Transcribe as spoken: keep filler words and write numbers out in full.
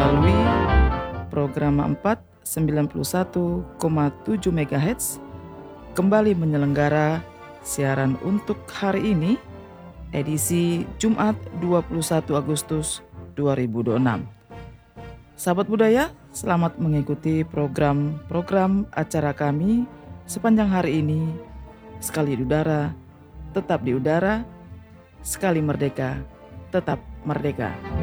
melalui program empat sembilan puluh satu koma tujuh megahertz kembali menyelenggara siaran untuk hari ini, edisi Jumat dua puluh satu Agustus dua ribu dua puluh enam. Sahabat budaya, selamat mengikuti program-program acara kami sepanjang hari ini. Sekali di udara, tetap di udara. Sekali merdeka, tetap merdeka.